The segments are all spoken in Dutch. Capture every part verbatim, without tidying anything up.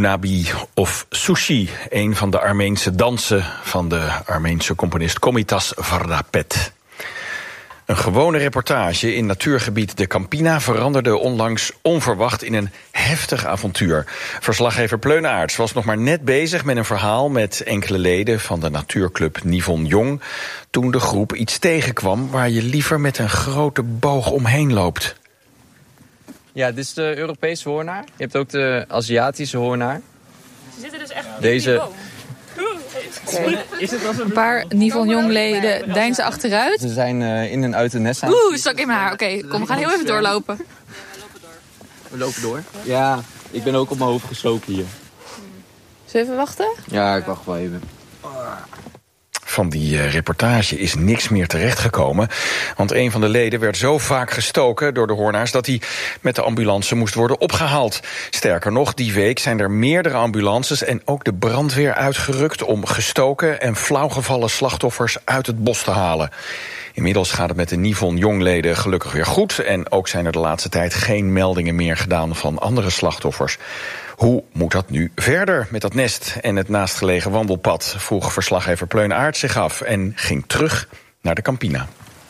Unabi of Sushi, een van de Armeense dansen van de Armeense componist Komitas Vardapet. Een gewone reportage in natuurgebied De Campina veranderde onlangs onverwacht in een heftig avontuur. Verslaggever Pleune Aerts was nog maar net bezig met een verhaal met enkele leden van de natuurclub Nivon Jong, toen de groep iets tegenkwam waar je liever met een grote boog omheen loopt. Ja, dit is de Europese hoornaar. Je hebt ook de Aziatische hoornaar. Ze zitten dus echt Deze... in die boom. Okay. Een paar Nivon Jong-leden deinzen achteruit. Ze zijn uh, in en uit de nest. Oeh, stak in mijn haar. Oké, okay, kom, we gaan heel even doorlopen. We lopen door. Ja, ik ben ook op mijn hoofd geslopen hier. Zullen we even wachten? Ja, ik wacht wel even. Van die uh, reportage is niks meer terechtgekomen. Want een van de leden werd zo vaak gestoken door de hoornaars dat hij met de ambulance moest worden opgehaald. Sterker nog, die week zijn er meerdere ambulances en ook de brandweer uitgerukt om gestoken en flauwgevallen slachtoffers uit het bos te halen. Inmiddels gaat het met de Nivon Jong-leden gelukkig weer goed. En ook zijn er de laatste tijd geen meldingen meer gedaan van andere slachtoffers. Hoe moet dat nu verder met dat nest en het naastgelegen wandelpad? Vroeg verslaggever Pleune Aerts zich af en ging terug naar de Campina.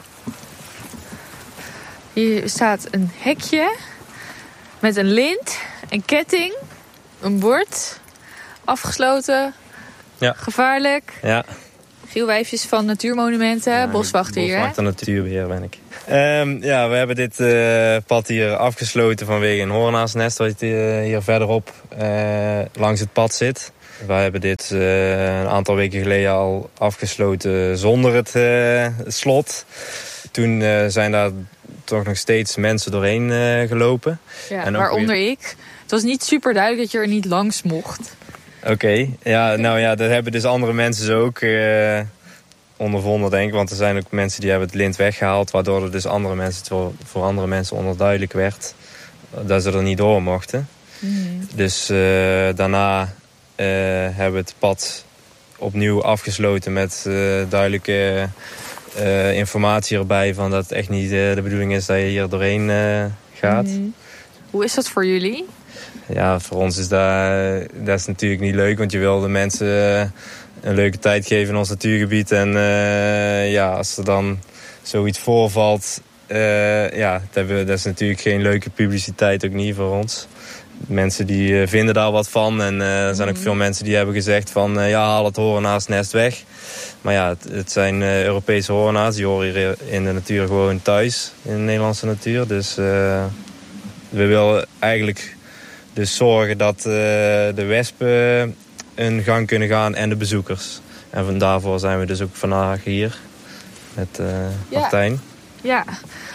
Hier staat een hekje met een lint, een ketting, een bord, afgesloten, ja. Gevaarlijk. Ja. Giel Wijfjes van Natuurmonumenten, ja, boswachter hier. Boswachter natuurbeheer ben ik. Um, ja, we hebben dit uh, pad hier afgesloten vanwege een hoornaarsnest wat uh, hier verderop uh, langs het pad zit. We hebben dit uh, een aantal weken geleden al afgesloten zonder het uh, slot. Toen uh, zijn daar toch nog steeds mensen doorheen uh, gelopen. Ja, en waaronder weer... ik. Het was niet super duidelijk dat je er niet langs mocht. Oké, okay. ja, nou ja, dat hebben dus andere mensen zo ook uh, ondervonden, denk ik. Want er zijn ook mensen die hebben het lint weggehaald, waardoor er dus andere mensen, voor, voor andere mensen onduidelijk werd dat ze er niet door mochten. Mm. Dus uh, daarna uh, hebben we het pad opnieuw afgesloten met uh, duidelijke uh, informatie erbij van dat het echt niet uh, de bedoeling is dat je hier doorheen uh, gaat. Mm. Hoe is dat voor jullie? Ja, voor ons is dat, dat is natuurlijk niet leuk, want je wil de mensen uh, een leuke tijd geven in ons natuurgebied. En uh, ja, als er dan zoiets voorvalt, uh, ja, dat, we, dat is natuurlijk geen leuke publiciteit, ook niet voor ons. Mensen die uh, vinden daar wat van en uh, er zijn ook veel mensen die hebben gezegd van uh, ja, haal het hoornaarsnest weg. Maar ja, het, het zijn uh, Europese hoornaars, die horen hier in de natuur gewoon thuis, in de Nederlandse natuur. Dus uh, we willen eigenlijk... Dus zorgen dat uh, de wespen een gang kunnen gaan en de bezoekers. En van daarvoor zijn we dus ook vandaag hier met uh, ja. Martijn. Ja,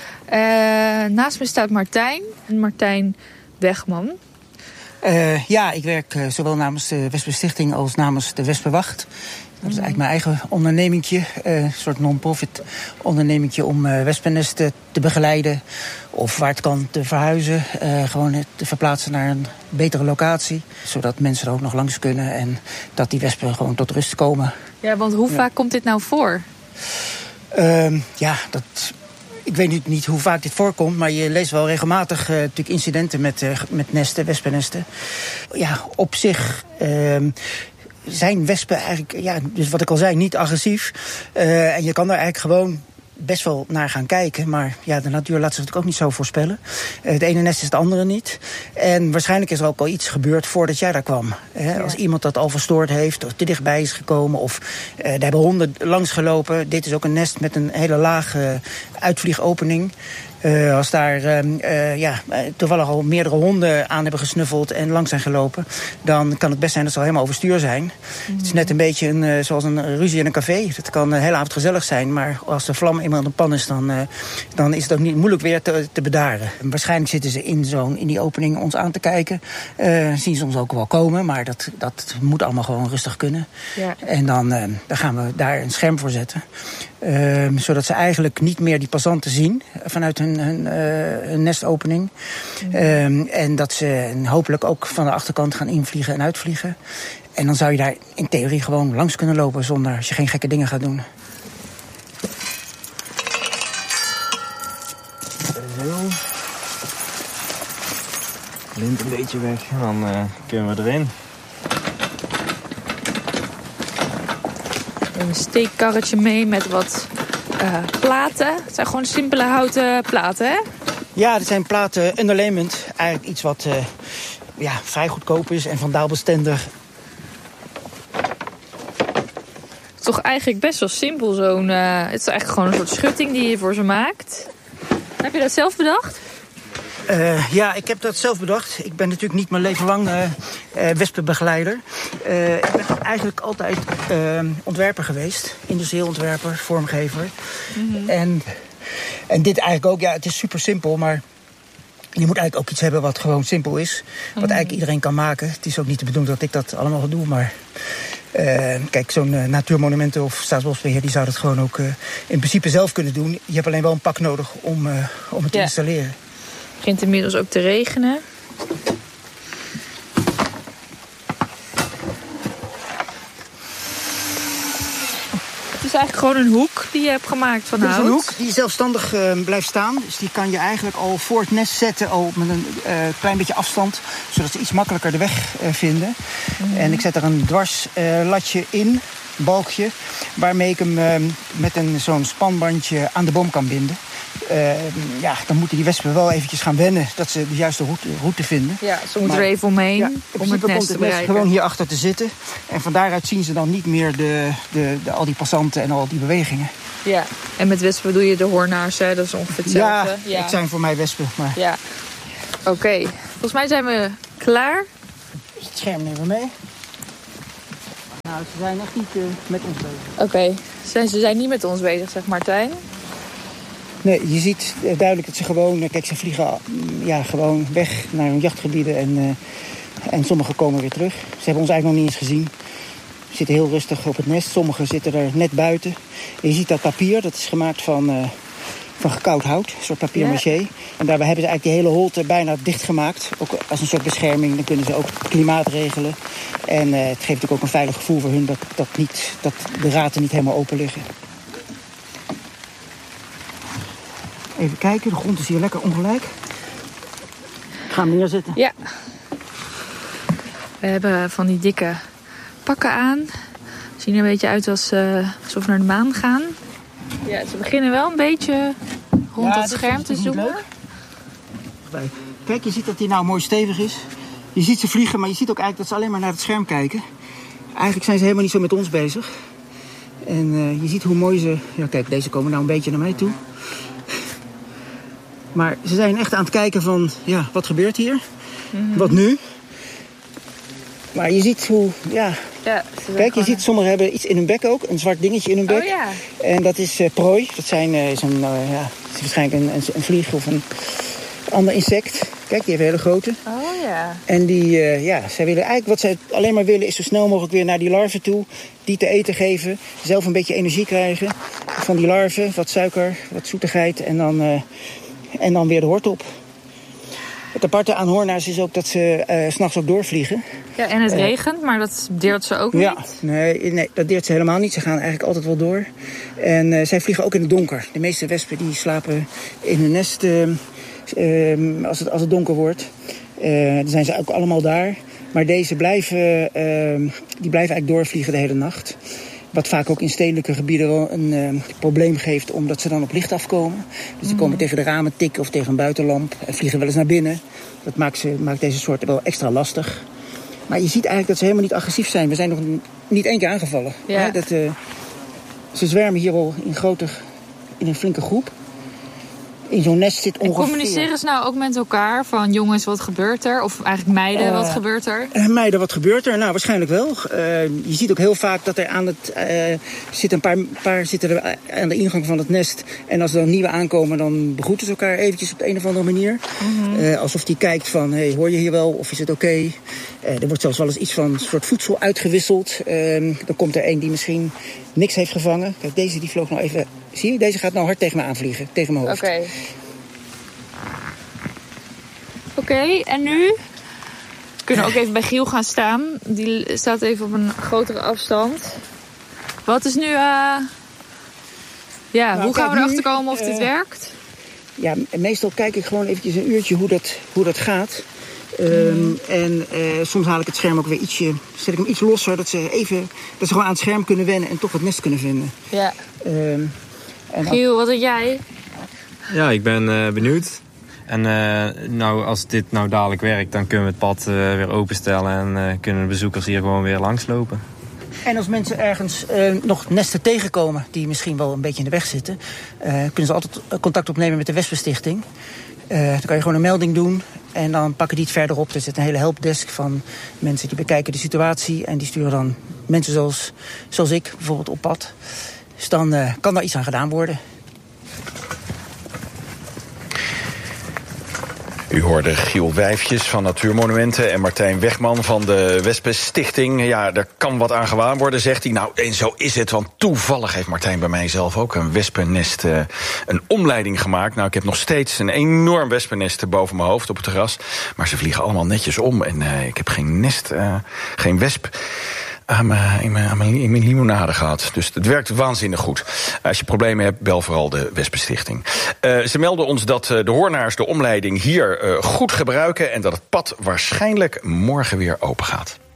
uh, naast me staat Martijn. Martijn Wegman. Uh, ja, ik werk uh, zowel namens de Wespenstichting als namens de Wespenwacht. Dat is eigenlijk mijn eigen ondernemingje, uh, een soort non-profit ondernemingje om uh, wespennesten te begeleiden. Of waar het kan te verhuizen, uh, gewoon te verplaatsen naar een betere locatie. Zodat mensen er ook nog langs kunnen en dat die wespen gewoon tot rust komen. Ja, want hoe ja. vaak komt dit nou voor? Uh, ja, dat... Ik weet niet, niet hoe vaak dit voorkomt, maar je leest wel regelmatig uh, natuurlijk incidenten met, uh, met nesten, wespennesten. Ja, op zich... Uh, zijn wespen eigenlijk, ja, dus wat ik al zei, niet agressief. Uh, en je kan daar eigenlijk gewoon best wel naar gaan kijken. Maar ja, de natuur laat zich natuurlijk ook niet zo voorspellen. Uh, het ene nest is het andere niet. En waarschijnlijk is er ook al iets gebeurd voordat jij daar kwam. Hè? Ja. Als iemand dat al verstoord heeft, of te dichtbij is gekomen, of uh, daar hebben honden langs gelopen. Dit is ook een nest met een hele lage uitvliegopening. Uh, als daar uh, uh, ja, toevallig al meerdere honden aan hebben gesnuffeld en langs zijn gelopen, dan kan het best zijn dat ze al helemaal overstuur zijn. Mm-hmm. Het is net een beetje een, uh, zoals een ruzie in een café. Het kan de hele avond gezellig zijn, maar als de vlam eenmaal in de pan is, dan, uh, dan is het ook niet moeilijk weer te, te bedaren. En waarschijnlijk zitten ze in, zo'n, in die opening ons aan te kijken. Uh, zien ze ons ook wel komen, maar dat, dat moet allemaal gewoon rustig kunnen. Ja. En dan, uh, dan gaan we daar een scherm voor zetten. Uh, zodat ze eigenlijk niet meer die passanten zien vanuit hun, hun, uh, hun nestopening. Mm-hmm. Uh, en dat ze hopelijk ook van de achterkant gaan invliegen en uitvliegen. En dan zou je daar in theorie gewoon langs kunnen lopen zonder als je geen gekke dingen gaat doen. Zo. Lint een beetje weg en dan uh, kunnen we erin. een steekkarretje mee met wat uh, platen. Het zijn gewoon simpele houten platen, hè? Ja, dit zijn platen underlayment. Eigenlijk iets wat uh, ja, vrij goedkoop is en vandaalbestendig. Het is toch eigenlijk best wel simpel, zo'n... Uh, het is eigenlijk gewoon een soort schutting die je voor ze maakt. Heb je dat zelf bedacht? Uh, ja, ik heb dat zelf bedacht. Ik ben natuurlijk niet mijn leven lang uh, uh, wespenbegeleider. Uh, ik ben eigenlijk altijd uh, ontwerper geweest. Industrieel ontwerper, vormgever. Mm-hmm. En, en dit eigenlijk ook, ja, het is super simpel, maar je moet eigenlijk ook iets hebben wat gewoon simpel is. Wat mm-hmm. eigenlijk iedereen kan maken. Het is ook niet de bedoeling dat ik dat allemaal doe, maar... Uh, kijk, zo'n uh, natuurmonumenten of staatsbosbeheer... die zou dat gewoon ook uh, in principe zelf kunnen doen. Je hebt alleen wel een pak nodig om, uh, om het te ja. installeren. Het begint inmiddels ook te regenen. Het is eigenlijk gewoon een hoek die je hebt gemaakt van hout. Het is een hoek die zelfstandig uh, blijft staan. Dus die kan je eigenlijk al voor het nest zetten, al met een uh, klein beetje afstand. Zodat ze iets makkelijker de weg uh, vinden. Mm-hmm. En ik zet er een dwarslatje uh, in, een balkje, waarmee ik hem uh, met een, zo'n spanbandje aan de boom kan binden. Uh, ja, dan moeten die wespen wel eventjes gaan wennen dat ze de juiste route, route vinden. Ja, ze moeten er even omheen ja, om het nest te bereiken. Gewoon hier achter te zitten. En van daaruit zien ze dan niet meer de, de, de, al die passanten en al die bewegingen. Ja, en met wespen bedoel je de hoornaars, hè? Dat is ongeveer hetzelfde. Ja, ja. Het zijn voor mij wespen. Maar... Ja. Oké, okay. Volgens mij zijn we klaar. Het scherm nemen we mee. Nou, ze zijn echt niet uh, met ons bezig. Oké, okay. Ze zijn niet met ons bezig, zegt Martijn. Nee, je ziet duidelijk dat ze gewoon... Kijk, ze vliegen ja, gewoon weg naar hun jachtgebieden en, uh, en sommigen komen weer terug. Ze hebben ons eigenlijk nog niet eens gezien. Ze zitten heel rustig op het nest. Sommigen zitten er net buiten. En je ziet dat papier, dat is gemaakt van, uh, van gekoud hout. Een soort papier-maché. Ja. En daarbij hebben ze eigenlijk die hele holte bijna dichtgemaakt. Ook als een soort bescherming. Dan kunnen ze ook het klimaat regelen. En uh, het geeft natuurlijk ook een veilig gevoel voor hun... dat, dat, niet, dat de raten niet helemaal open liggen. Even kijken, de grond is hier lekker ongelijk. Ik ga hem neerzetten. Ja. We hebben van die dikke pakken aan. Zien er een beetje uit als, uh, alsof we naar de maan gaan. Ja, ze beginnen wel een beetje rond ja, dat scherm te zoomen. Kijk, je ziet dat hij nou mooi stevig is. Je ziet ze vliegen, maar je ziet ook eigenlijk dat ze alleen maar naar het scherm kijken. Eigenlijk zijn ze helemaal niet zo met ons bezig. En uh, je ziet hoe mooi ze... Ja, kijk, deze komen nou een beetje naar mij toe. Maar ze zijn echt aan het kijken van, ja, wat gebeurt hier? Mm-hmm. Wat nu? Maar je ziet hoe, ja... ja kijk, je ziet, een... sommigen hebben iets in hun bek ook. Een zwart dingetje in hun bek. Oh, ja. En dat is uh, prooi. Dat zijn, uh, is een, uh, ja, het is waarschijnlijk een, een, een vlieg of een ander insect. Kijk, die hebben hele grote. Oh ja. En die, uh, ja, zij willen eigenlijk, wat zij alleen maar willen... is zo snel mogelijk weer naar die larven toe. Die te eten geven. Zelf een beetje energie krijgen. Van die larven, wat suiker, wat zoetigheid. En dan... Uh, En dan weer de hort op. Het aparte aan hoornaars is ook dat ze uh, 's nachts ook doorvliegen. Ja, en het uh, regent, maar dat deert ze ook niet? Ja, nee, nee, dat deert ze helemaal niet. Ze gaan eigenlijk altijd wel door. En uh, zij vliegen ook in het donker. De meeste wespen die slapen in hun nest uh, uh, als, het, als het donker wordt. Uh, dan zijn ze ook allemaal daar. Maar deze blijven, uh, die blijven eigenlijk doorvliegen de hele nacht. Wat vaak ook in stedelijke gebieden wel een uh, probleem geeft... omdat ze dan op licht afkomen. Dus die komen mm. tegen de ramen tikken of tegen een buitenlamp... en vliegen wel eens naar binnen. Dat maakt, ze, maakt deze soort wel extra lastig. Maar je ziet eigenlijk dat ze helemaal niet agressief zijn. We zijn nog niet één keer aangevallen. Ja. Hè? Dat, uh, ze zwermen hier al in, grote, in een flinke groep. In zo'n nest zit ongeveer... En communiceren ze nou ook met elkaar van jongens, wat gebeurt er? Of eigenlijk meiden, uh, wat gebeurt er? Uh, meiden, wat gebeurt er? Nou, waarschijnlijk wel. Uh, je ziet ook heel vaak dat er aan het... Uh, zit een paar, paar zitten er aan de ingang van het nest. En als er dan nieuwe aankomen, dan begroeten ze elkaar eventjes op de een of andere manier. Mm-hmm. Uh, alsof die kijkt van, hey, hoor je hier wel? Of is het oké? Okay? Uh, er wordt zelfs wel eens iets van soort voedsel uitgewisseld. Uh, dan komt er een die misschien niks heeft gevangen. Kijk, deze die vloog nou even... Zie je? Deze gaat nou hard tegen me aanvliegen. Tegen mijn hoofd. Oké. Okay. Oké, okay, en nu? We kunnen ook even bij Giel gaan staan. Die staat even op een grotere afstand. Wat is nu... Uh... Ja, nou, hoe gaan we erachter komen of uh, dit werkt? Ja, meestal kijk ik gewoon eventjes een uurtje hoe dat, hoe dat gaat. Um, en uh, soms haal ik het scherm ook weer ietsje, zet ik hem iets losser, dat ze even, dat ze gewoon aan het scherm kunnen wennen en toch het nest kunnen vinden. Ja. Um, en Giel, wat doe jij? Ja, ik ben uh, benieuwd. En uh, nou, als dit nou dadelijk werkt, dan kunnen we het pad uh, weer openstellen en uh, kunnen de bezoekers hier gewoon weer langslopen. En als mensen ergens uh, nog nesten tegenkomen die misschien wel een beetje in de weg zitten, uh, kunnen ze altijd contact opnemen met de Wespenstichting. Uh, dan kan je gewoon een melding doen en dan pakken die het verder op. Er zit een hele helpdesk van mensen die bekijken de situatie en die sturen dan mensen zoals, zoals ik bijvoorbeeld op pad. Dus dan uh, kan daar iets aan gedaan worden. U hoorde Giel Wijfjes van Natuurmonumenten en Martijn Wegman van de Wespenstichting. Ja, er kan wat aan gedaan worden, zegt hij. Nou, en zo is het, want toevallig heeft Martijn bij mij zelf ook een wespennest, uh, een omleiding gemaakt. Nou, ik heb nog steeds een enorm wespennest boven mijn hoofd op het terras. Maar ze vliegen allemaal netjes om en uh, ik heb geen nest, uh, geen wesp aan mijn, in, mijn, aan mijn, in mijn limonade gehad. Dus het werkt waanzinnig goed. Als je problemen hebt, bel vooral de Wespenstichting. Uh, ze melden ons dat uh, de hoornaars de omleiding hier uh, goed gebruiken en dat het pad waarschijnlijk morgen weer open gaat.